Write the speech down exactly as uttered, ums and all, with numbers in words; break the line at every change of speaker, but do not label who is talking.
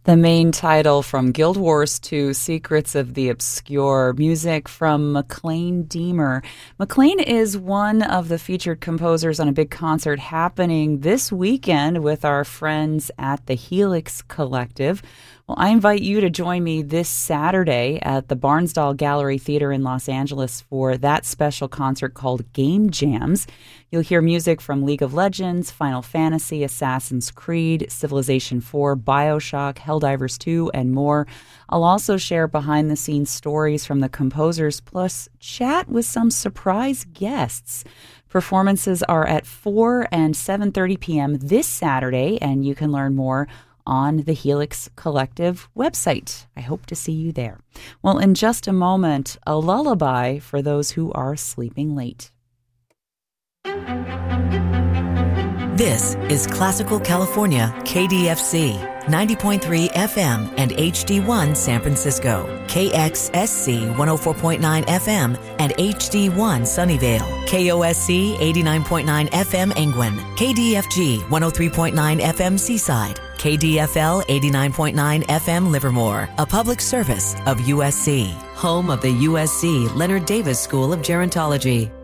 The main title, From Guild Wars to Secrets of the Obscure, music from McLean Deemer. McLean is one of the featured composers on a big concert happening this weekend with our friends at the Helix Collective. Well, I invite you to join me this Saturday at the Barnsdall Gallery Theater in Los Angeles for that special concert called Game Jams. You'll hear music from League of Legends, Final Fantasy, Assassin's Creed, Civilization four, BioShock, Helldivers two, and more. I'll also share behind-the-scenes stories from the composers, plus chat with some surprise guests. Performances are at four and seven thirty p.m. this Saturday, and you can learn more on the Helix Collective website. I hope to see you there. Well, in just a moment, a lullaby for those who are sleeping late.
This is Classical California, K D F C, ninety point three F M and H D one San Francisco, K X S C one oh four point nine F M and H D one Sunnyvale, K O S C eighty-nine point nine F M Engwin, K D F G one oh three point nine F M Seaside, K D F L eighty-nine point nine F M Livermore, a public service of U S C, home of the U S C Leonard Davis School of Gerontology.